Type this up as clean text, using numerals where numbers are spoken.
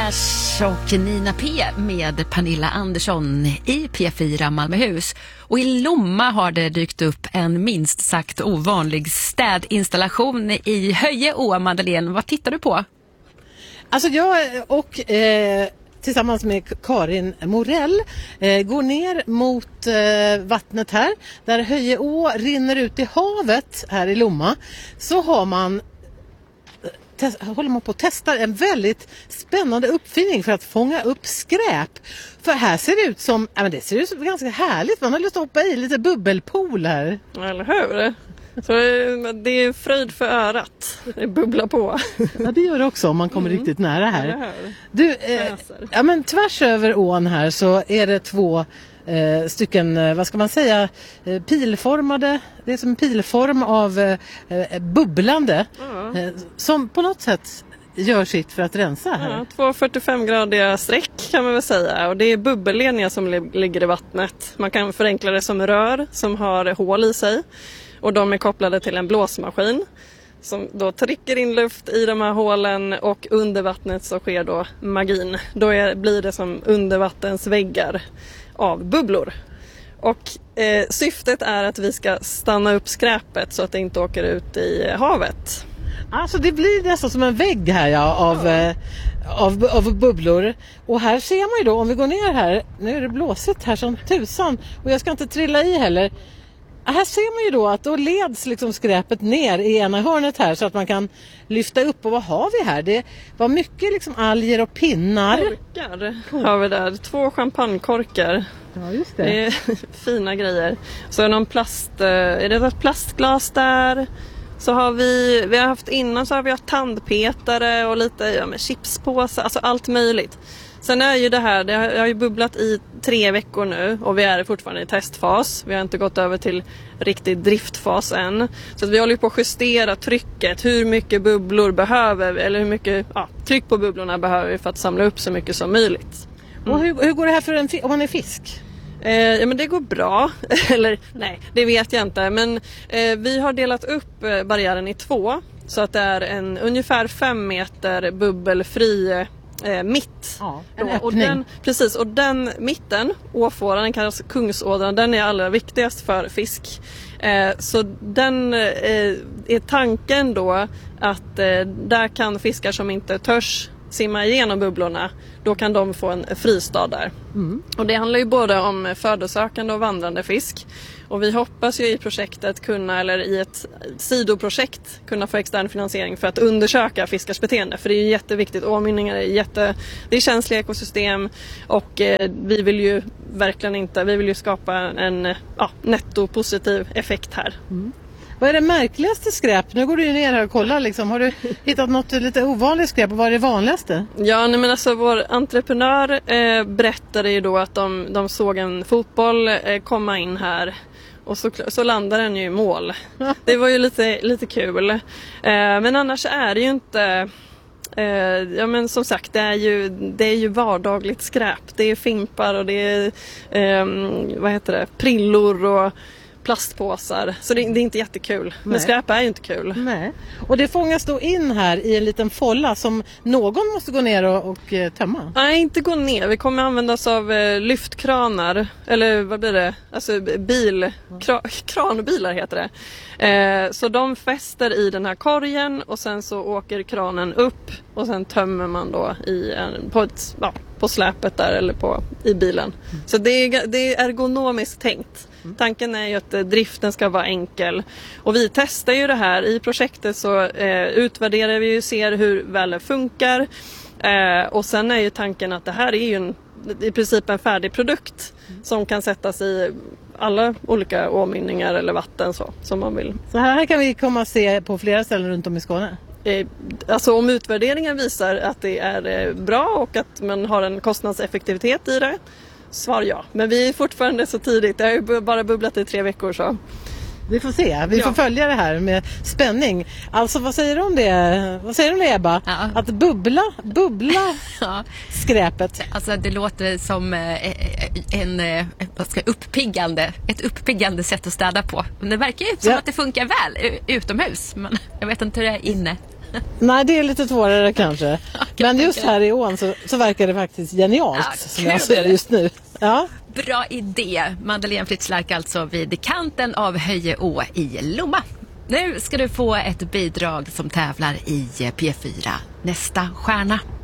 Cash och Nina P med Pernilla Andersson i P4 Malmöhus. Och i Lomma har det dykt upp en minst sagt ovanlig städinstallation i Höjeå. Madeleine, vad tittar du på? Alltså jag och tillsammans med Karin Morell går ner mot vattnet här. Där Höjeå rinner ut i havet här i Lomma. Så har man håller man på att testa en väldigt spännande uppfinning för att fånga upp skräp. För här ser det ut som, det ser ut som ganska härligt. Man har lust att hoppa i lite bubbelpool här. Eller hur? Så det är fröjd för örat. Det bubblar på. Ja, det gör det också om man kommer riktigt nära här. Du, tvärs över ån här så är det två stycken, vad ska man säga, pilformade, det är som en pilform av bubblande som på något sätt gör sitt för att rensa här. Ja, 2 45-gradiga streck kan man väl säga, och det är bubbelledningar som ligger i vattnet. Man kan förenkla det som rör som har hål i sig, och de är kopplade till en blåsmaskin som då trycker in luft i de här hålen, och under vattnet så sker då magin. Då blir det som undervattensväggar av bubblor. Och syftet är att vi ska stanna upp skräpet så att det inte åker ut i havet. Alltså det blir nästan som en vägg här av bubblor. Och här ser man ju då, om vi går ner här, nu är det blåsigt här som tusan och jag ska inte trilla i heller. Här ser man ju då att då leds liksom skräpet ner i ena hörnet här så att man kan lyfta upp. Och vad har vi här? Det var mycket liksom alger och pinnar. Korkar har vi där. 2 champagnekorkar. Ja, just det. Det är fina grejer. Så är någon är det ett plastglas där? Så har vi har haft innan så har vi haft tandpetare och lite chipspåsar. Alltså allt möjligt. Sen är ju det har ju bubblat i 3 veckor nu och vi är fortfarande i testfas. Vi har inte gått över till riktig driftfas än. Så att vi håller på att justera trycket. Hur mycket bubblor behöver vi, eller hur mycket tryck på bubblorna behöver vi för att samla upp så mycket som möjligt. Och hur går det här för om man är fisk? Men det går bra. Eller nej, det vet jag inte. Men vi har delat upp barriären i 2. Så att det är en ungefär 5 meter bubbelfri mitt. Ja, en öppning. Och den mitten, åfåran, den kallas kungsådran, den är allra viktigast för fisk. Så den är tanken då att där kan fiskar som inte törs simma igenom bubblorna, då kan de få en fristad där. Och det handlar ju både om födosökande och vandrande fisk. Och vi hoppas ju i projektet eller i ett sidoprojekt kunna få extern finansiering för att undersöka fiskars beteende. För det är ju jätteviktigt. Åmynningar det är känsliga ekosystem, och vi vill ju verkligen vi vill ju skapa en nettopositiv effekt här. Vad är det märkligaste skräp? Nu går du ju ner här och kollar liksom. Har du hittat något lite ovanligt skräp, och vad är det vanligaste? Ja, men alltså vår entreprenör berättade ju då att de såg en fotboll komma in här. Och så landar den ju i mål. Det var ju lite kul. Men annars är det ju inte... men som sagt, det är ju vardagligt skräp. Det är fimpar och det är prillor och plastpåsar. Så det är inte jättekul. Nej. Men skräp är ju inte kul. Nej. Och det fångas då in här i en liten folla som någon måste gå ner och tömma? Nej, inte gå ner. Vi kommer använda oss av lyftkranar. Eller vad blir det? Alltså kranbilar heter det. Så de fäster i den här korgen och sen så åker kranen upp och sen tömmer man då på släpet där eller i bilen. Så det är ergonomiskt tänkt. Tanken är ju att driften ska vara enkel. Och vi testar ju det här. I projektet så utvärderar vi och ser hur väl det funkar. Och sen är ju tanken att det här är ju i princip en färdig produkt som kan sättas i alla olika åmynningar eller vatten som man vill. Så här kan vi komma och se på flera ställen runt om i Skåne? Alltså om utvärderingen visar att det är bra och att man har en kostnadseffektivitet i det, svar ja. Men vi är fortfarande så tidigt, det har ju bara bubblat i 3 veckor så. Vi får se, vi får följa det här med spänning. Alltså vad säger du om det? Vad säger du om det, Ebba? Ja. Att bubbla skräpet. Alltså det låter som ett uppiggande sätt att städa på. Men det verkar ju som att det funkar väl utomhus, men jag vet inte hur det är inne. Nej, det är lite svårare kanske. Men just här i ån så verkar det faktiskt genialt som jag ser det just nu. Ja. Bra idé. Madeleine Fritzlark alltså vid kanten av Höjeå i Lomma. Nu ska du få ett bidrag som tävlar i P4 Nästa stjärna.